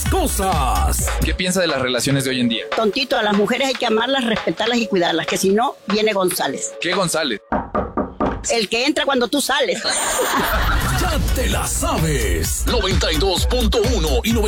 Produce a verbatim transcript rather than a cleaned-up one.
cosas. ¿Qué piensa de las relaciones de hoy en día? Tontito, a las mujeres hay que amarlas, respetarlas y cuidarlas, que si no, viene González. ¿Qué González? El que entra cuando tú sales. Ya te la sabes. noventa y dos punto uno y noventa